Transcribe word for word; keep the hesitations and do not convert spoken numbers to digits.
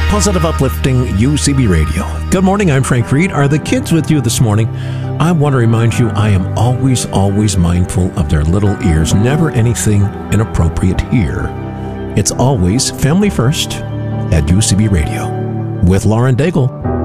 Positive, uplifting U C B Radio. Good morning, I'm Frank Reed. Are the kids with you this morning? I want to remind you I am always, always mindful of their little ears. Never anything inappropriate here. It's always family first at U C B Radio with Lauren Daigle.